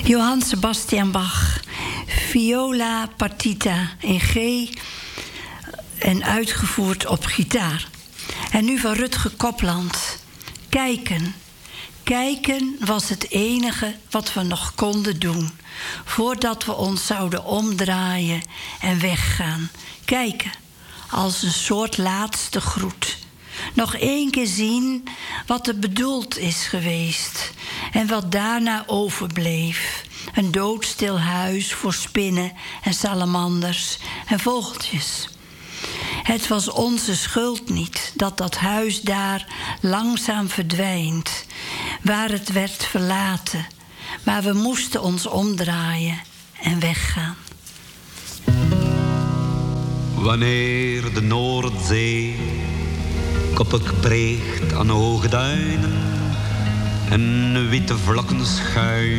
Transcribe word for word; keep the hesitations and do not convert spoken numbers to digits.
Johann Sebastian Bach, viola partita in G en uitgevoerd op gitaar. En nu van Rutger Kopland. Kijken. Kijken was het enige wat we nog konden doen, voordat we ons zouden omdraaien en weggaan. Kijken, als een soort laatste groet. Nog één keer zien wat er bedoeld is geweest en wat daarna overbleef. Een doodstil huis voor spinnen en salamanders en vogeltjes. Het was onze schuld niet dat dat huis daar langzaam verdwijnt, waar het werd verlaten. Maar we moesten ons omdraaien en weggaan. Wanneer de Noordzee koppig breekt aan hoge duinen en witte vlakken schuin